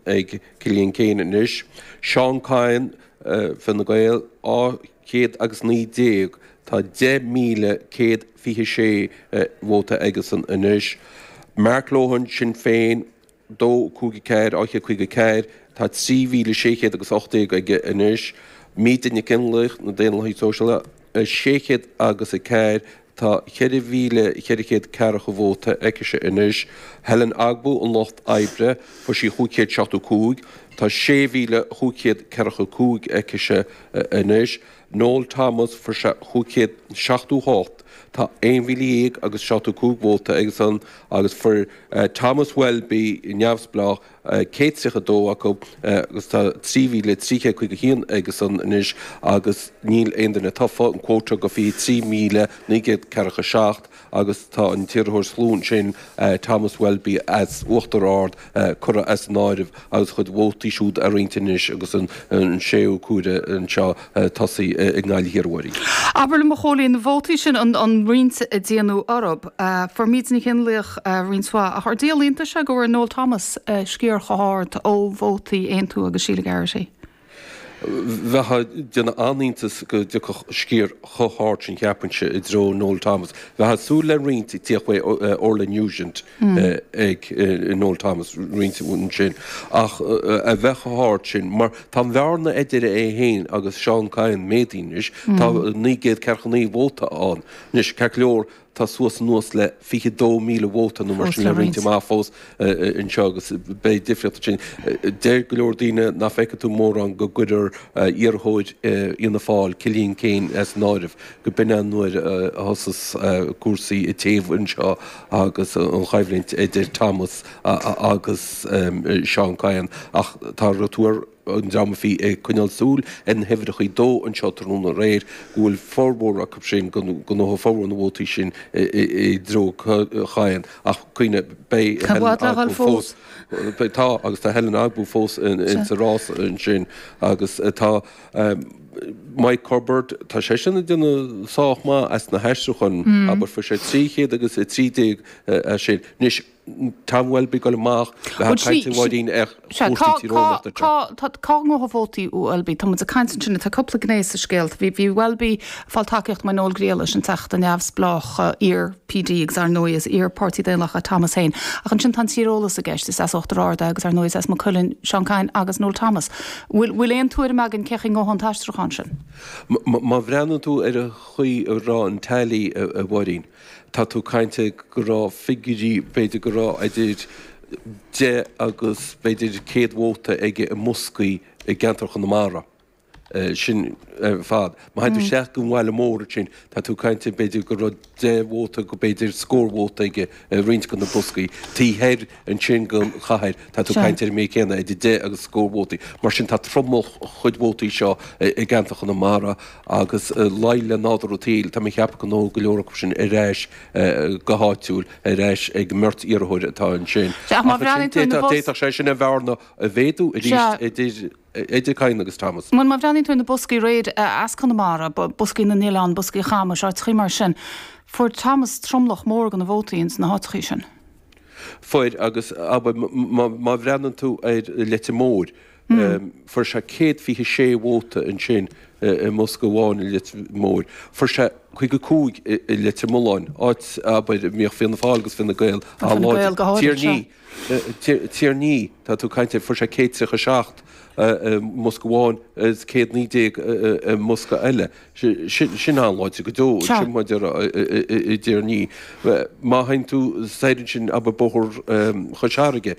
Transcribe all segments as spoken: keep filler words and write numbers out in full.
ag Cillian Kane inis. Sean Cain fan na Gael á céad agus ní déag tá de míle céad fiche sé bhóta agus an inis. Mark Lohan sin féin dó cúga ceir áiche chuige ceir tá trí mhíle séchéad agus ochtaigh ag inis. Mítain cinlaich na déanaí sóisiala séchéad agus a ceir tá cheir mhíle cheirichéad ceircha bhóta aice inis. Helen Agbu an Locht Ibre fu sí chuchéad seachtú cúg. Tá sé mhíle chuchéad ceircha cúg aice inis. Noel Thomas fu chuchéad seachtú háit. Tá ein mhíle agus seachtú cúg bhóta agus an agus for uh, Thomas Welby in Neamhsblach uh, céadsacha dó acu uh, agus tá trí mhíle tríché chuig híon agus an inis agus níl aon na tafa an quóta go bhí trí míle nígéad ceircha seacht agus tá an tíorthóir slún sin uh, Thomas Welby as uachtarard uh, cura as náirih agus chud bhótaí siúd a riintinis agus an, an séú cúide an seo uh, tosaí uh, ag náil hiarhairí. Aber le mo cholín bhótaí sin an, an rint a déanú Arab uh, for míidnig hinlich uh, rinswa a hardéalínta se go Noel Thomas uh, scéir chaáirt ó bhótaí aonú agus síle gair sé. Bheitha déanana aíntas go dúcha scír chothart sin cheapanse i dro Noel Thomas. Bheitha sú le riint i tíochfu Orla Nugent ag Noel Thomas riint bhún sin. Ach a bheitcha háirt sin, mar tá bhearna idir é héin agus Sean Cain médínis, tá nígéad ceirchaní bhóta an. Nis ce leor tá suas nuas le fiche dó míle bhóta nó mar sin le riinte má fós in seo agus bé difriota sin. Déir go leor daoine ná feice tú mór an go guidir iarthóid ina fáil Cillian Kane as náirih go bin an nuair hosas cuasaí i taobh in seo agus an chaimhlínt idir Thomas agus Sean Cain ach tá rotúir an drama fi e cuineal súl en hefyd chi dó an seotar nún a réir gúil forbór a cap sin go nó fór an bhótaí sin i dro chain ach cuine bei fós tá agus tá Helen Agbu fós in sa rás an sin agus tá Mike Corbett tá sé sinna duna sách má as na heisrúchan aber fu sé tríchéad agus i trídéag sin níos Tá Welby go leach lehaidín ag Tá ngó bhótaí ú Welby Tá a caiint sinna tá coppla gnééis a scéalt hí bhí Welby fáil takeíocht mai nóil gréala sin techt a neamhsblach ar P D agus ar nóis ar pártí déanach a Thomas Hain ach an sin tan tírólas a gceist is as ochtarráda agus ar nóis as má chulann Sean Cain agus Noel Thomas. Bhfuil éon túir me an cechin go an taistrúchan sin. Má bhreann tú ar a chuí rá an tailí a bhhaín. Tá tú cainte go rá figurí beidir go rá idir de agus beidir céad bhóta ige a muscaí i gceantarcha na mara. Sin fad. Má haidir seach go bhhaile mór sin, tá tú cainte beidir go rá de bhóta go beidir scórbhóta ige riint go na buscaí. Tí héir an sin go chahéir, tá tú cainte mé céanna idir de agus scórbhótaí. Mar sin tá trommel chuid bhótaí seo i gceantarcha na mara agus leile nádar ó tíl, tá mé cheap go nó go leorach sin i réis go háitiúil i réis ag mirt iarthóid atá an sin. Déach sé sin a bhharna a bhéadú idir Cain agus Thomas. Man má bhreanín tú na buscaí réad as Connemara, buscaí na Nílan, buscaí Chama, seart trí mar sin. For Thomas tromlach mór gan na bhótaíns na hátaí sin. Foiid agus má bhreanan tú ar lete mór. For se céad fiche sé bhóta an sin i Mosca bháin i lete mór. For se chuig go cúig i lete móláin, áit míoch fin na fáil agus fin na Gael á láid. Tíar ní, tíar ní, tá tú cainte for se céad sacha seacht Mosca bháin is céad ní déag Mosca eile. Sin an láid go dó, sin maidir i tíar ní. Má hain tú sairin sin aber bóthir chosearige,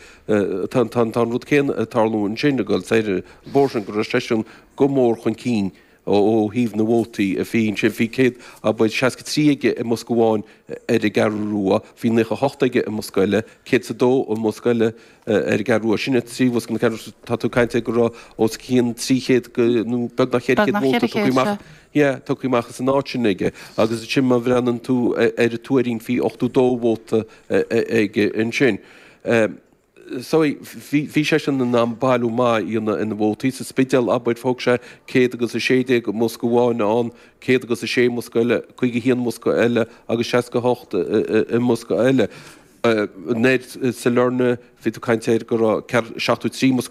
tá rud céan tarlú an sin goil saidir bórsan go restriction go mór chun cín ó híomh na bhótaí a bhíonn sin bhí céad a buid seaca tríige i Mosca bháin ar i garúa, bhí nacha hochtaige i Mosca eile, céad sa dó ó Mosca eile ar i garúa. Sinna tríomhas go na ceantar tá tú cainte go rá os cían tríchéad nó beg na chéad bhóta tuchaimach. Ja, tuchaimach san áitsinige, agus sin má bhreanan tú ar a tuairín fhí ochtú dó bhóta ige an sin. So hí sé sin na bailú má ina ina bhótaí sa spidal abaid fóg sé céad agus a séide go Mosca bháin an, céad agus a sé Mosca eile, chuige híon Mosca eile agus seaca hocht i Mosca eile. Néid sa lerne fi tú caintéir go seachtú trí